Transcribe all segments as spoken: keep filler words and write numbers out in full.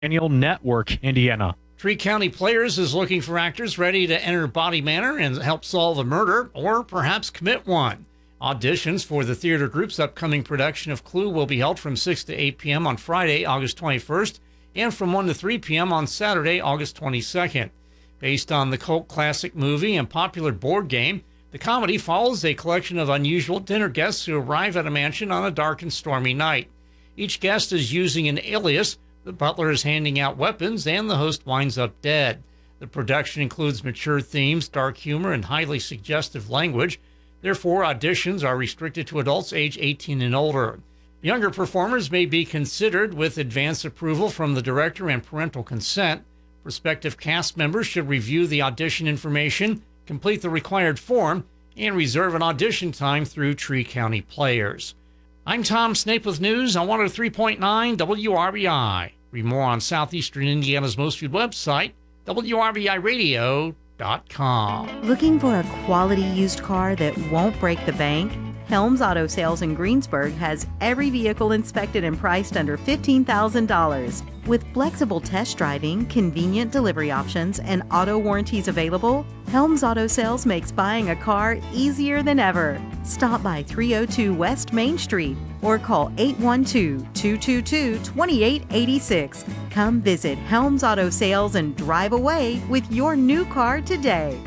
Annual Network, Indiana. Tree County Players is looking for actors ready to enter Body Manor and help solve a murder or perhaps commit one. Auditions for the theater group's upcoming production of Clue will be held from six to eight p.m. on Friday, August twenty-first, and from one to three p.m. on Saturday, August twenty-second. Based on the cult classic movie and popular board game, the comedy follows a collection of unusual dinner guests who arrive at a mansion on a dark and stormy night. Each guest is using an alias. The butler is handing out weapons, and the host winds up dead. The production includes mature themes, dark humor, and highly suggestive language. Therefore, auditions are restricted to adults age eighteen and older. Younger performers may be considered with advance approval from the director and parental consent. Prospective cast members should review the audition information, complete the required form, and reserve an audition time through Tree County Players. I'm Tom Snape with news on one oh three point nine W R B I. Read more on Southeastern Indiana's most viewed website, W R B I radio dot com. Looking for a quality used car that won't break the bank? Helms Auto Sales in Greensburg has every vehicle inspected and priced under fifteen thousand dollars. With flexible test driving, convenient delivery options, and auto warranties available, Helms Auto Sales makes buying a car easier than ever. Stop by three oh two West Main Street or call eight one two, two two two, two eight eight six. Come visit Helms Auto Sales and drive away with your new car today.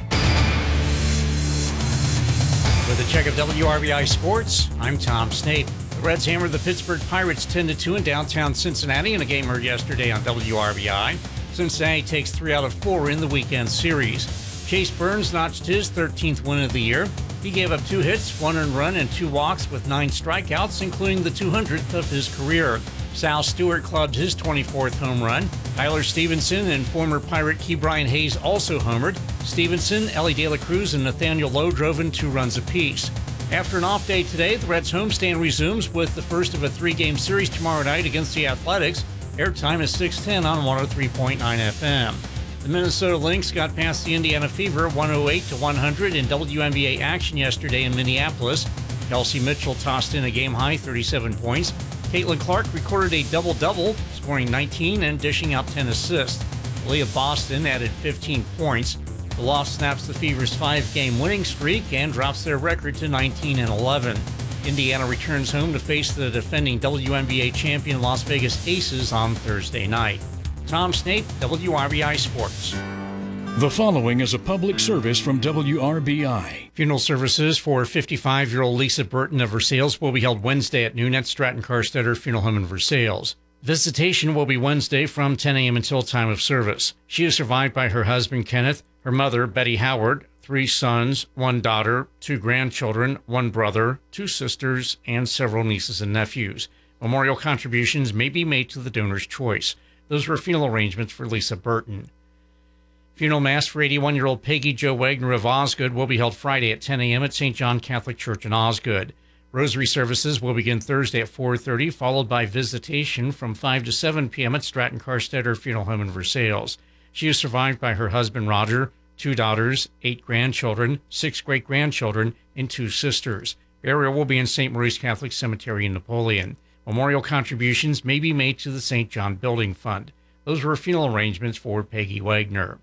With a check of W R B I Sports, I'm Tom Snape. The Reds hammered the Pittsburgh Pirates ten to two in downtown Cincinnati in a game heard yesterday on W R B I. Cincinnati takes three out of four in the weekend series. Chase Burns notched his thirteenth win of the year. He gave up two hits, one earned run, and two walks with nine strikeouts, including the two hundredth of his career. Sal Stewart clubbed his twenty-fourth home run. Tyler Stevenson and former Pirate Ke'Bryan Hayes also homered. Stevenson, Ellie De La Cruz, and Nathaniel Lowe drove in two runs apiece. After an off day today, the Reds homestand resumes with the first of a three-game series tomorrow night against the Athletics. Airtime is six ten on one oh three point nine F M. The Minnesota Lynx got past the Indiana Fever one oh eight to one hundred in W N B A action yesterday in Minneapolis. Kelsey Mitchell tossed in a game-high thirty-seven points. Caitlin Clark recorded a double-double, scoring nineteen and dishing out ten assists. Leah Boston added fifteen points. The loss snaps the Fever's five-game winning streak and drops their record to nineteen and eleven. Indiana returns home to face the defending W N B A champion Las Vegas Aces on Thursday night. Tom Snape, W R B I Sports. The following is a public service from W R B I. Funeral services for fifty-five-year-old Lisa Burton of Versailles will be held Wednesday at noon at Stratton Carstetter Funeral Home in Versailles. Visitation will be Wednesday from ten a.m. until time of service. She is survived by her husband, Kenneth, her mother, Betty Howard, three sons, one daughter, two grandchildren, one brother, two sisters, and several nieces and nephews. Memorial contributions may be made to the donor's choice. Those were funeral arrangements for Lisa Burton. Funeral Mass for eighty-one-year-old Peggy Jo Wagner of Osgood will be held Friday at ten a.m. at Saint John Catholic Church in Osgood. Rosary services will begin Thursday at four thirty, followed by visitation from five to seven p.m. at Stratton Carstetter Funeral Home in Versailles. She is survived by her husband, Roger, two daughters, eight grandchildren, six great-grandchildren, and two sisters. Burial will be in Saint Maurice Catholic Cemetery in Napoleon. Memorial contributions may be made to the Saint John Building Fund. Those were funeral arrangements for Peggy Wagner.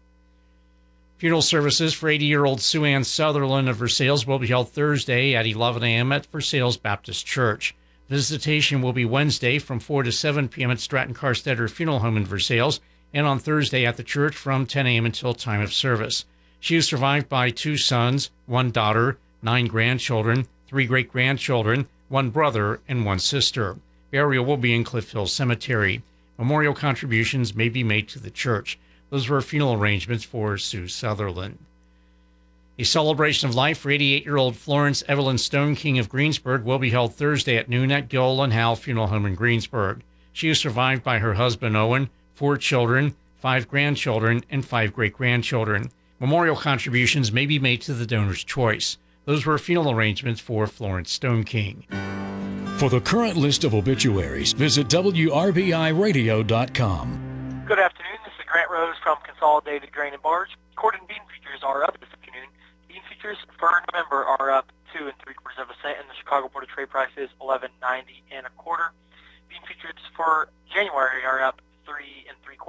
Funeral services for eighty-year-old Sue Ann Sutherland of Versailles will be held Thursday at eleven a.m. at Versailles Baptist Church. Visitation will be Wednesday from four to seven p.m. at Stratton Carstetter Funeral Home in Versailles, and on Thursday at the church from ten a.m. until time of service. She is survived by two sons, one daughter, nine grandchildren, three great-grandchildren, one brother, and one sister. Burial will be in Cliff Hill Cemetery. Memorial contributions may be made to the church. Those were funeral arrangements for Sue Sutherland. A celebration of life for eighty-eight-year-old Florence Evelyn Stone King of Greensburg will be held Thursday at noon at Gill and Howell Funeral Home in Greensburg. She is survived by her husband Owen, four children, five grandchildren, and five great-grandchildren. Memorial contributions may be made to the donor's choice. Those were funeral arrangements for Florence Stone King. For the current list of obituaries, visit W R B I radio dot com. Good afternoon. This is Grant Rose from Consolidated Grain and Barge. Corn and bean futures are up this afternoon. Bean futures for November are up two and three quarters of a cent, and the Chicago Board of Trade price is eleven ninety and a quarter. Bean futures for January are up three and three